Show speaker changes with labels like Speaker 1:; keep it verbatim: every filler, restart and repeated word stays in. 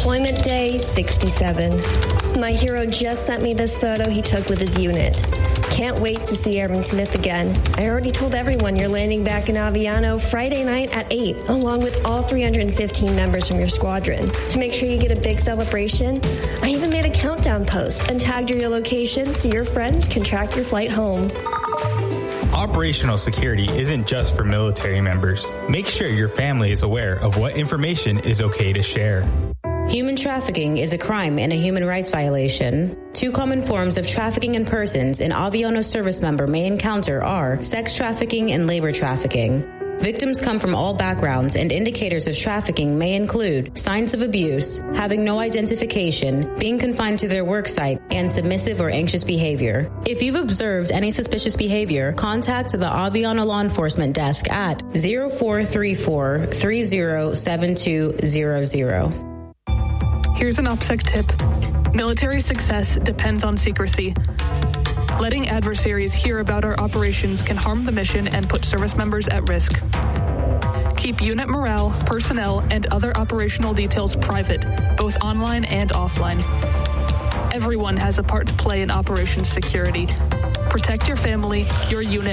Speaker 1: Deployment day sixty-seven. My hero just sent me this photo he took with his unit. Can't wait to see Airman Smith again. I already told everyone you're landing back in Aviano Friday night at eight, along with all three hundred fifteen members from your squadron. To make sure you get a big celebration, I even made a countdown post and tagged your location so your friends can track your flight home.
Speaker 2: Operational security isn't just for military members. Make sure your family is aware of what information is okay to share.
Speaker 3: Human trafficking is a crime and a human rights violation. Two common forms of trafficking in persons an Aviano service member may encounter are sex trafficking and labor trafficking. Victims come from all backgrounds, and indicators of trafficking may include signs of abuse, having no identification, being confined to their work site, and submissive or anxious behavior. If you've observed any suspicious behavior, contact the Aviano Law Enforcement Desk at zero four three four, three zero seven two zero zero.
Speaker 4: Here's an OPSEC tip. Military success depends on secrecy. Letting adversaries hear about our operations can harm the mission and put service members at risk. Keep unit morale, personnel, and other operational details private, both online and offline. Everyone has a part to play in operations security. Protect your family, your unit,